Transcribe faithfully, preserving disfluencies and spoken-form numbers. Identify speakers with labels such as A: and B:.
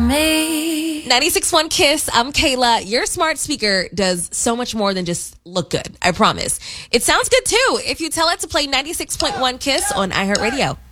A: me.
B: ninety-six point one Kiss. I'm Kayla. Your smart speaker does so much more than just look good. I promise. It sounds good too if you tell it to play ninety-six point one Kiss on iHeartRadio.